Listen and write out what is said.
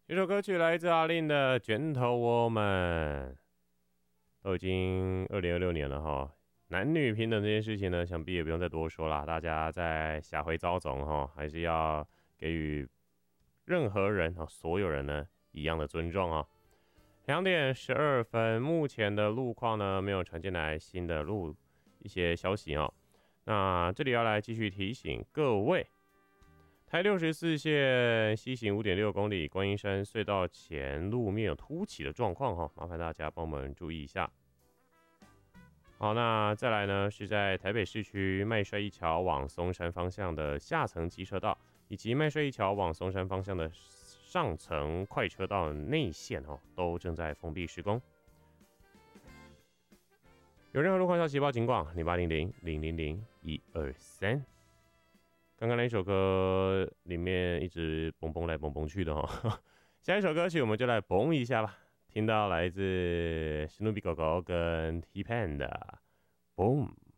这首歌曲来自阿令的《卷头我们》，都已经2026年了哈。男女平等这件事情呢，想必也不用再多说啦。大家在下回遭总哈，还是要给予任何人所有人呢一样的尊重啊。2点12分，目前的路况呢没有传进来新的一些消息哦。那这里要来继续提醒各位。台64线西行5.6公里，观音山隧道前路面有凸起的状况麻烦大家帮我们注意一下。好，那再来呢是在台北市区麦帅一桥往松山方向的下层机车道，以及麦帅一桥往松山方向的上层快车道内线都正在封闭施工。有任何路况消息报警广0800-000-123。刚刚那首歌里面一直蹦蹦来蹦蹦去的下一首歌曲我们就来蹦一下吧。听到来自史努比狗狗跟 T-Pan 的 Boom。